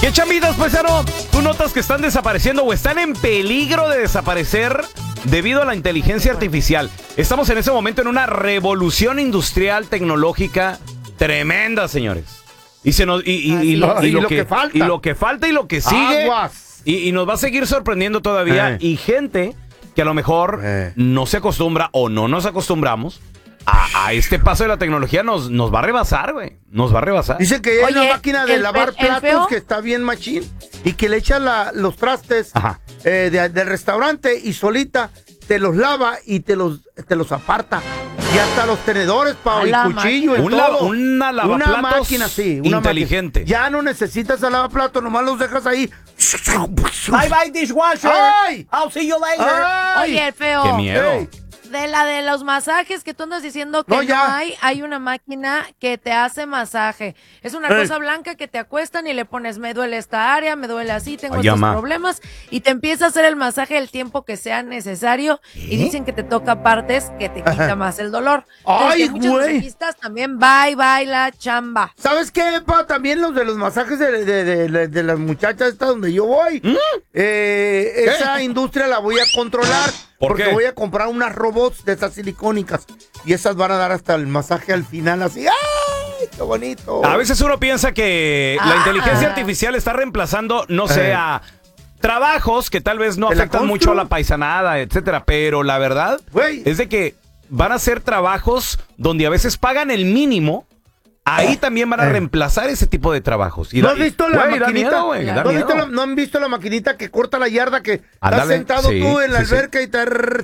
¿Qué chambitas, paisano? ¿Tú notas que están desapareciendo o están en peligro de desaparecer debido a la inteligencia artificial? Estamos en ese momento en una revolución industrial tecnológica tremenda, señores. Lo que falta y lo que sigue. Aguas. Y nos va a seguir sorprendiendo todavía. Y gente que a lo mejor no se acostumbra o no nos acostumbramos a este paso de la tecnología nos va a rebasar, güey. Nos va a rebasar. Dice que hay una máquina de lavar platos que está bien machín y que le echa los trastes del restaurante y solita te los lava y te los aparta. Y hasta los tenedores, y cuchillo y todo. Una lavaplatos una máquina, sí. Una inteligente. Máquina. Ya no necesitas el lavaplatos, nomás los dejas ahí. Bye bye dishwasher. ¡Ay! I'll see you later. ¡Ay! Oye, feo. ¡Qué miedo! Hey. De los masajes que tú andas diciendo que no hay una máquina que te hace masaje. Es una cosa blanca que te acuestan y le pones, me duele esta área, me duele así, tengo estos problemas, y te empieza a hacer el masaje el tiempo que sea necesario, y dicen que te toca partes que te quita más el dolor. ¡Ay, muchos masajistas también la chamba. ¿Sabes qué, pa? También los de los masajes de las muchachas estas donde yo voy. Esa industria la voy a controlar. Porque voy a comprar unas robots de esas silicónicas y esas van a dar hasta el masaje al final así. ¡Ay, qué bonito! A veces uno piensa que la inteligencia artificial está reemplazando, no sé, a trabajos que tal vez no afectan mucho a la paisanada, etcétera, pero la verdad es de que van a ser trabajos donde a veces pagan el mínimo. Ahí también van a reemplazar ese tipo de trabajos. ¿No has visto la maquinita? ¿No han visto la maquinita que corta la yarda que estás sentado tú en la alberca y te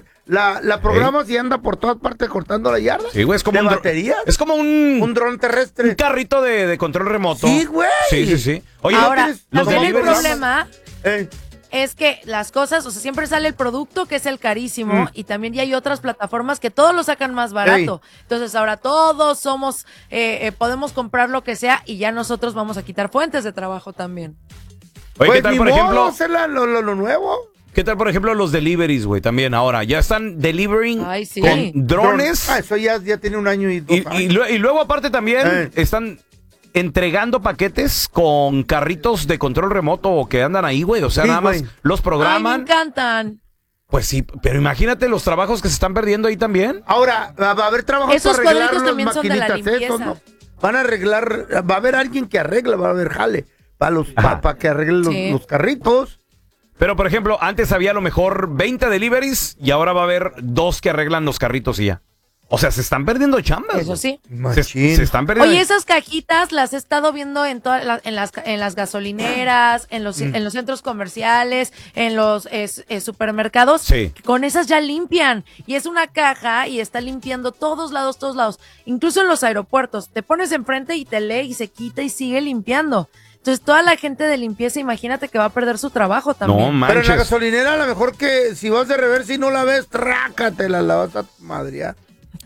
la programas y anda por todas partes cortando la yarda? Sí, güey, es como baterías. Es como un dron terrestre. Un carrito de control remoto. Sí, güey. Sí. Oye, ahora, los también el problema es que las cosas, o sea, siempre sale el producto que es el carísimo y también ya hay otras plataformas que todos lo sacan más barato. Entonces ahora todos somos, podemos comprar lo que sea y ya nosotros vamos a quitar fuentes de trabajo también. Oye, ¿qué tal, por ejemplo? Hacer lo nuevo. ¿Qué tal, por ejemplo, los deliveries, güey? También ahora, ya están delivering con drones. Eso ya tiene 1 año y 2 años. Y luego aparte también están entregando paquetes con carritos de control remoto o que andan ahí, güey. O sea, nada más los programan. Ay, me encantan. Pues sí, pero imagínate los trabajos que se están perdiendo ahí también. Ahora, va a haber trabajos esos para arreglar cuadritos también las son de la maquinitas, limpieza. ¿no? Van a arreglar, va a haber alguien que arregla, va a haber jale para que arregle los carritos. Pero, por ejemplo, antes había a lo mejor 20 deliveries y ahora va a haber 2 que arreglan los carritos y ya. O sea, se están perdiendo chambas. Eso sí. Se están perdiendo. Oye, esas cajitas las he estado viendo en las gasolineras, en los centros comerciales, en los supermercados. Sí. Con esas ya limpian. Y es una caja y está limpiando todos lados. Incluso en los aeropuertos. Te pones enfrente y te lee y se quita y sigue limpiando. Entonces, toda la gente de limpieza, imagínate que va a perder su trabajo también. No manches. Pero en la gasolinera, a lo mejor que si vas de reversa y no la ves, trácatela, la vas a madrear.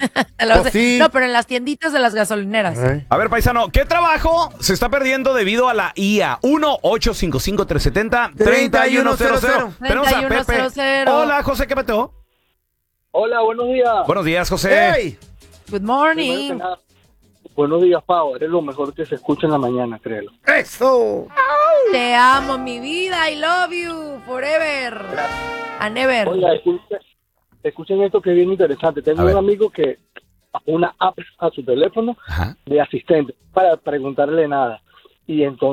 No, pero en las tienditas de las gasolineras. A ver, paisano, ¿qué trabajo se está perdiendo debido a la IA? 1-855-370-3100. Tenemos a Pepe. Hola, José, ¿qué peteo? Hola, buenos días. Buenos días, José. Hey. Good morning. Buenos días, Pau. Eres lo mejor que se escucha en la mañana, créelo. ¡Eso! Te amo, mi vida. I love you forever. And never. Oiga, escuchen esto que es bien interesante. Tengo un amigo que una app a su teléfono de asistente para preguntarle nada. Y entonces